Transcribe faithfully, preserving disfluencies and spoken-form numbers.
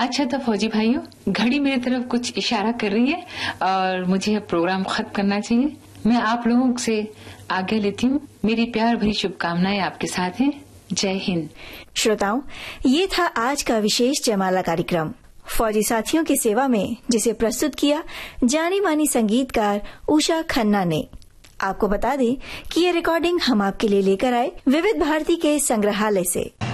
अच्छा तो फौजी भाइयों, घड़ी मेरी तरफ कुछ इशारा कर रही है और मुझे अब प्रोग्राम खत्म करना चाहिए। मैं आप लोगों से आज्ञा लेती हूँ। मेरी प्यार भरी शुभकामनाएं आपके साथ हैं। जय हिंद। श्रोताओं, ये था आज का विशेष जयमाला कार्यक्रम फौजी साथियों की सेवा में, जिसे प्रस्तुत किया जानी मानी संगीतकार उषा खन्ना ने। आपको बता दें कि ये रिकॉर्डिंग हम आपके लिए लेकर आए विविध भारती के संग्रहालय से।